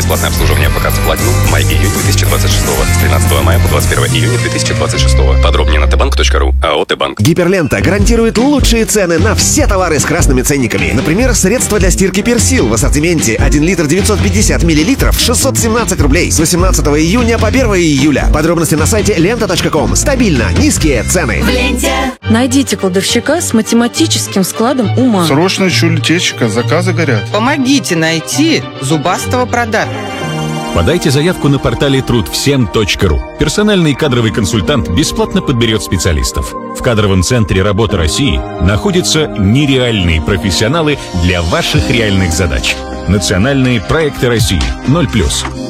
Бесплатное обслуживание по карте Platinum май-июнь 2026. С 13 мая по 21 июня 2026. Подробнее на tbank.ru. АО «Т-банк». Гиперлента гарантирует лучшие цены на все товары с красными ценниками. Например, средства для стирки Персил в ассортименте 1 литр 950 миллилитров 617 рублей с 18 июня по 1 июля. Подробности на сайте lenta.com. Стабильно низкие цены. В ленте. Найдите кладовщика с математическим складом ума. Срочно чуль-течка, заказы горят. Помогите найти зубастого продавца. Подайте заявку на портале трудвсем.ру. Персональный кадровый консультант бесплатно подберет специалистов. В кадровом центре «Работа России» находятся нереальные профессионалы для ваших реальных задач. Национальные проекты России 0+.